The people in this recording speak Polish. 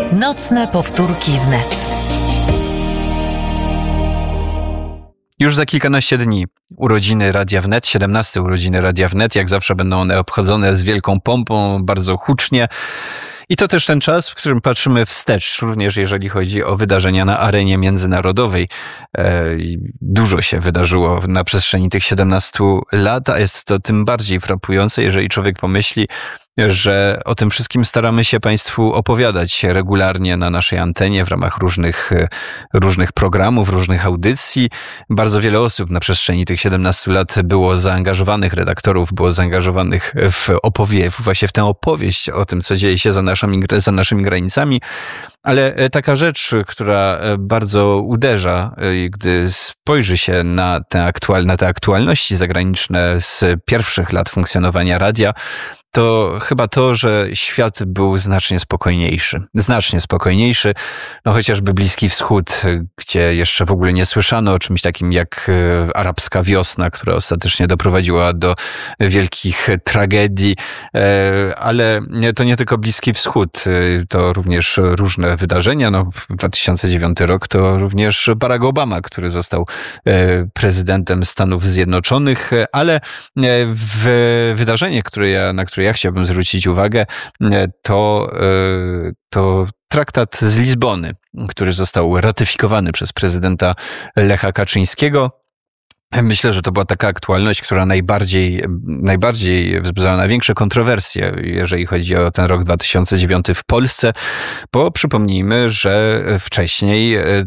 Nocne powtórki wnet. Już za kilkanaście dni urodziny Radia Wnet, 17 urodziny Radia Wnet. Jak zawsze będą one obchodzone z wielką pompą, bardzo hucznie. I to też ten czas, w którym patrzymy wstecz, również jeżeli chodzi o wydarzenia na arenie międzynarodowej. Dużo się wydarzyło na przestrzeni tych 17 lat, a jest to tym bardziej frapujące, jeżeli człowiek pomyśli, że o tym wszystkim staramy się Państwu opowiadać regularnie na naszej antenie w ramach różnych programów, różnych audycji. Bardzo wiele osób na przestrzeni tych 17 lat było zaangażowanych, redaktorów było zaangażowanych właśnie w tę opowieść o tym, co dzieje się za naszymi granicami. Ale taka rzecz, która bardzo uderza, gdy spojrzy się na te aktualności zagraniczne z pierwszych lat funkcjonowania radia, to chyba to, że świat był znacznie spokojniejszy. No chociażby Bliski Wschód, gdzie jeszcze w ogóle nie słyszano o czymś takim jak arabska wiosna, która ostatecznie doprowadziła do wielkich tragedii, ale to nie tylko Bliski Wschód, to również różne wydarzenia. No, 2009 rok to również Barack Obama, który został prezydentem Stanów Zjednoczonych, ale wydarzenie, na które ja chciałbym zwrócić uwagę, to traktat z Lizbony, który został ratyfikowany przez prezydenta Lecha Kaczyńskiego. Myślę, że to była taka aktualność, która najbardziej wzbudzała największe kontrowersje, jeżeli chodzi o ten rok 2009 w Polsce, bo przypomnijmy, że wcześniej